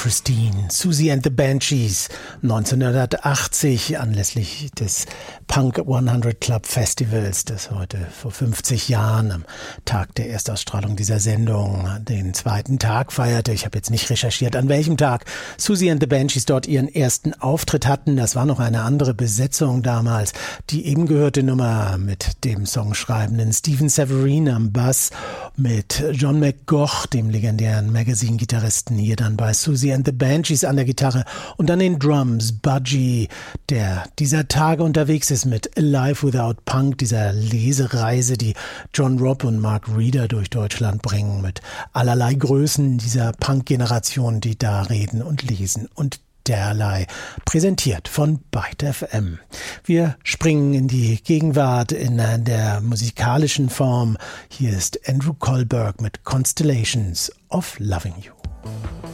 Christine, Siouxsie and the Banshees, 1980 anlässlich des Punk 100 Club Festivals, das heute vor 50 Jahren am Tag der Erstausstrahlung dieser Sendung den zweiten Tag feierte. Ich habe jetzt nicht recherchiert, an welchem Tag Siouxsie and the Banshees dort ihren ersten Auftritt hatten. Das war noch eine andere Besetzung damals. Die eben gehörte Nummer mit dem songschreibenden Stephen Severin am Bass, mit John McGough, dem legendären Magazine-Gitarristen, hier dann bei Siouxsie and the Banshees an der Gitarre und an den Drums Budgie, der dieser Tage unterwegs ist mit Alive Without Punk, dieser Lesereise, die John Robb und Mark Reeder durch Deutschland bringen, mit allerlei Größen dieser Punk-Generation, die da reden und lesen und derlei, präsentiert von Byte FM. Wir springen in die Gegenwart in der musikalischen Form. Hier ist Andrew Kohlberg mit Constellations of Loving You.